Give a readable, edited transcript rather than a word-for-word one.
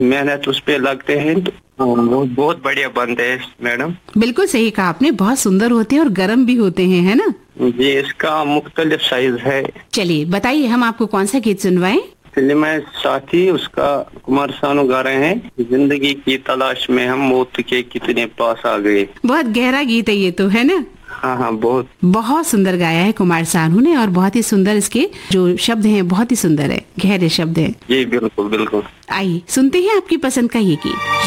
मेहनत उस पे लगते हैं तो बहुत बढ़िया बनते हैं मैडम। बिल्कुल सही कहा आपने, बहुत सुंदर होते हैं और गर्म भी होते हैं, है ना। जी, इसका मुख्तलिफ साइज है। चलिए बताइए, हम आपको कौन सा गीत सुनवाएं? फिल्म है साथी, उसका कुमार सानू गा रहे हैं। जिंदगी की तलाश में हम मौत के कितने पास आ गए। बहुत गहरा गीत है ये तो, है ना। हाँ हाँ, बहुत बहुत सुंदर गाया है कुमार सानू ने, और बहुत ही सुंदर इसके जो शब्द हैं, बहुत ही सुंदर है, गहरे शब्द हैं। जी बिल्कुल बिल्कुल। आइए सुनते हैं आपकी पसंद का ये गीत।